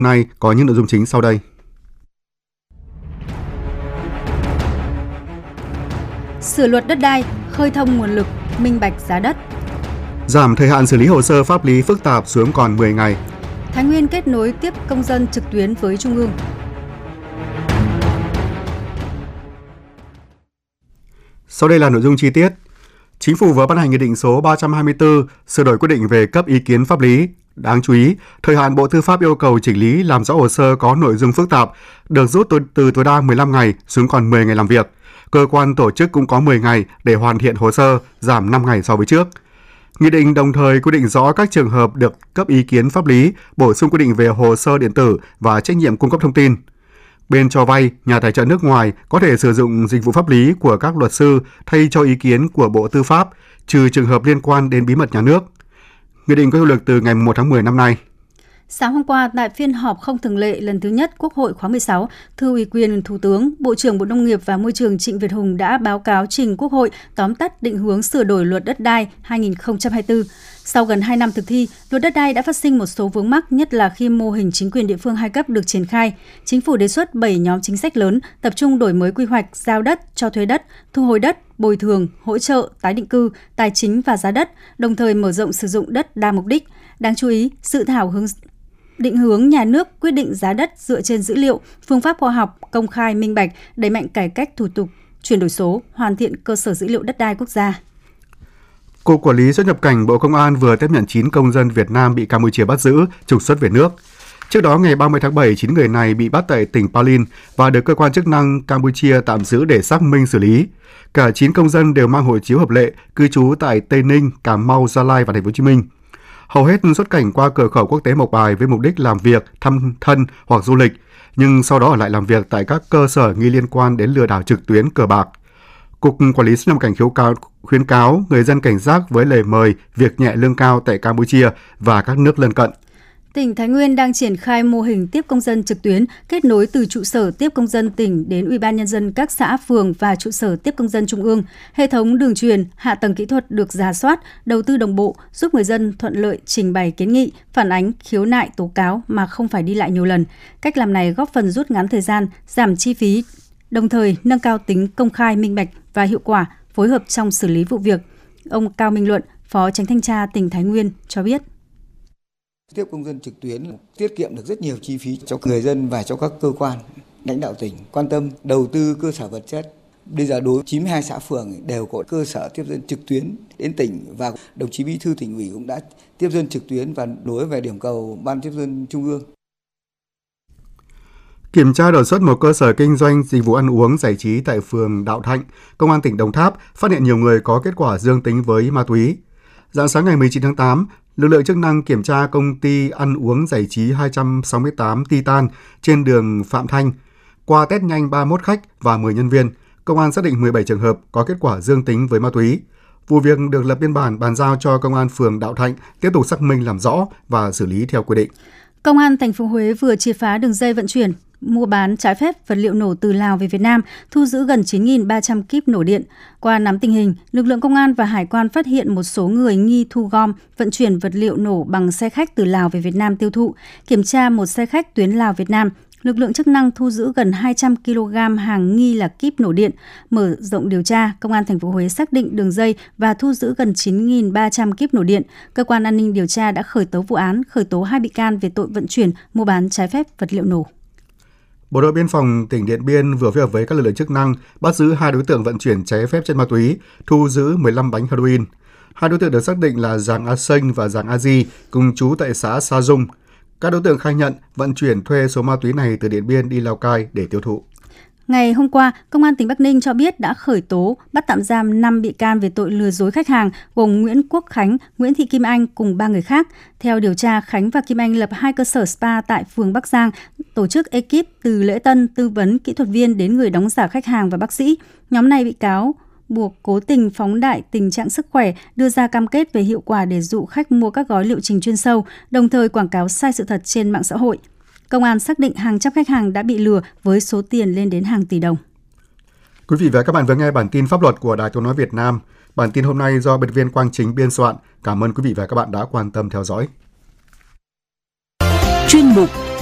Nay có những nội dung chính sau đây. Sửa luật đất đai, khơi thông nguồn lực, minh bạch giá đất. Giảm thời hạn xử lý hồ sơ pháp lý phức tạp xuống còn 10 ngày. Thái Nguyên kết nối tiếp công dân trực tuyến với Trung ương. Sau đây là nội dung chi tiết. Chính phủ vừa ban hành Nghị định số 324 sửa đổi quy định về cấp ý kiến pháp lý. Đáng chú ý, thời hạn Bộ Tư pháp yêu cầu chỉnh lý làm rõ hồ sơ có nội dung phức tạp được rút từ tối đa 15 ngày xuống còn 10 ngày làm việc. Cơ quan tổ chức cũng có 10 ngày để hoàn thiện hồ sơ, giảm 5 ngày so với trước. Nghị định đồng thời quy định rõ các trường hợp được cấp ý kiến pháp lý, bổ sung quy định về hồ sơ điện tử và trách nhiệm cung cấp thông tin. Bên cho vay, nhà tài trợ nước ngoài có thể sử dụng dịch vụ pháp lý của các luật sư thay cho ý kiến của Bộ Tư pháp, trừ trường hợp liên quan đến bí mật nhà nước. Nghị định có hiệu lực từ ngày 1 tháng 10 năm nay. Sáng hôm qua, tại phiên họp không thường lệ lần thứ nhất Quốc hội khóa 16, thưa ủy quyền Thủ tướng, Bộ trưởng Bộ Nông nghiệp và Môi trường Trịnh Việt Hùng đã báo cáo trình Quốc hội tóm tắt định hướng sửa đổi Luật Đất đai 2024. Sau gần 2 năm thực thi, Luật Đất đai đã phát sinh một số vướng mắc, nhất là khi mô hình chính quyền địa phương hai cấp được triển khai. Chính phủ đề xuất 7 nhóm chính sách lớn, tập trung đổi mới quy hoạch, giao đất, cho thuê đất, thu hồi đất, bồi thường, hỗ trợ, tái định cư, tài chính và giá đất, đồng thời mở rộng sử dụng đất đa mục đích. Đáng chú ý, dự thảo định hướng nhà nước quyết định giá đất dựa trên dữ liệu, phương pháp khoa học, công khai, minh bạch, đẩy mạnh cải cách thủ tục, chuyển đổi số, hoàn thiện cơ sở dữ liệu đất đai quốc gia. Cục Quản lý xuất nhập cảnh Bộ Công an vừa tiếp nhận 9 công dân Việt Nam bị Campuchia bắt giữ, trục xuất về nước. Trước đó, ngày 30 tháng 7, 9 người này bị bắt tại tỉnh Palin và được cơ quan chức năng Campuchia tạm giữ để xác minh xử lý. Cả 9 công dân đều mang hộ chiếu hợp lệ, cư trú tại Tây Ninh, Cà Mau, Gia Lai và Thành phố Hồ Chí Minh. Hầu hết xuất cảnh qua cửa khẩu quốc tế Mộc Bài với mục đích làm việc, thăm thân hoặc du lịch, nhưng sau đó ở lại làm việc tại các cơ sở nghi liên quan đến lừa đảo trực tuyến cờ bạc. Cục Quản lý xuất nhập cảnh khuyến cáo người dân cảnh giác với lời mời việc nhẹ lương cao tại Campuchia và các nước lân cận. Tỉnh Thái Nguyên đang triển khai mô hình tiếp công dân trực tuyến, kết nối từ trụ sở tiếp công dân tỉnh đến Ủy ban Nhân dân các xã, phường và trụ sở tiếp công dân trung ương. Hệ thống đường truyền, hạ tầng kỹ thuật được rà soát, đầu tư đồng bộ, giúp người dân thuận lợi trình bày kiến nghị, phản ánh, khiếu nại, tố cáo mà không phải đi lại nhiều lần. Cách làm này góp phần rút ngắn thời gian, giảm chi phí, đồng thời nâng cao tính công khai, minh bạch và hiệu quả phối hợp trong xử lý vụ việc. Ông Cao Minh Luận, Phó Chánh thanh tra tỉnh Thái Nguyên cho biết. Tiếp công dân trực tuyến tiết kiệm được rất nhiều chi phí cho người dân và cho các cơ quan lãnh đạo tỉnh quan tâm đầu tư cơ sở vật chất. Bây giờ đối với 92 xã phường đều có cơ sở tiếp dân trực tuyến đến tỉnh và đồng chí Bí thư Tỉnh ủy cũng đã tiếp dân trực tuyến và đối về điểm cầu Ban tiếp dân Trung ương. Kiểm tra đột xuất một cơ sở kinh doanh dịch vụ ăn uống giải trí tại phường Đạo Thạnh, Công an tỉnh Đồng Tháp phát hiện nhiều người có kết quả dương tính với ma túy. Rạng sáng ngày 19 tháng 8, lực lượng chức năng kiểm tra công ty ăn uống giải trí 268 Titan trên đường Phạm Thanh. Qua test nhanh 31 khách và 10 nhân viên, công an xác định 17 trường hợp có kết quả dương tính với ma túy. Vụ việc được lập biên bản bàn giao cho công an phường Đạo Thạnh tiếp tục xác minh làm rõ và xử lý theo quy định. Công an thành phố Huế vừa triệt phá đường dây vận chuyển, mua bán trái phép vật liệu nổ từ Lào về Việt Nam, thu giữ gần 9.300 kíp nổ điện. Qua nắm tình hình, lực lượng công an và hải quan phát hiện một số người nghi thu gom, vận chuyển vật liệu nổ bằng xe khách từ Lào về Việt Nam tiêu thụ. Kiểm tra một xe khách tuyến Lào-Việt Nam, lực lượng chức năng thu giữ gần 200 kg hàng nghi là kíp nổ điện. Mở rộng điều tra, Công an thành phố Huế xác định đường dây và thu giữ gần 9.300 kíp nổ điện. Cơ quan an ninh điều tra đã khởi tố vụ án, khởi tố 2 bị can về tội vận chuyển, mua bán trái phép vật liệu nổ. Bộ đội biên phòng tỉnh Điện Biên vừa phối hợp với các lực lượng chức năng bắt giữ 2 đối tượng vận chuyển trái phép chất ma túy, thu giữ 15 bánh heroin. 2 đối tượng được xác định là Giàng A Sênh và Giàng A Di, cùng trú tại xã Sa Dung. Các đối tượng khai nhận vận chuyển thuê số ma túy này từ Điện Biên đi Lào Cai để tiêu thụ. Ngày hôm qua, Công an tỉnh Bắc Ninh cho biết đã khởi tố, bắt tạm giam 5 bị can về tội lừa dối khách hàng, gồm Nguyễn Quốc Khánh, Nguyễn Thị Kim Anh cùng 3 người khác. Theo điều tra, Khánh và Kim Anh lập 2 cơ sở spa tại phường Bắc Giang, tổ chức ekip từ lễ tân, tư vấn, kỹ thuật viên đến người đóng giả khách hàng và bác sĩ. Nhóm này bị cáo buộc cố tình phóng đại tình trạng sức khỏe, đưa ra cam kết về hiệu quả để dụ khách mua các gói liệu trình chuyên sâu, đồng thời quảng cáo sai sự thật trên mạng xã hội. Công an xác định hàng trăm khách hàng đã bị lừa với số tiền lên đến hàng tỷ đồng. Quý vị và các bạn vừa nghe bản tin pháp luật của Đài Tiếng nói Việt Nam. Bản tin hôm nay do biên tập viên Quang Chính biên soạn. Cảm ơn quý vị và các bạn đã quan tâm theo dõi. Chuyên mục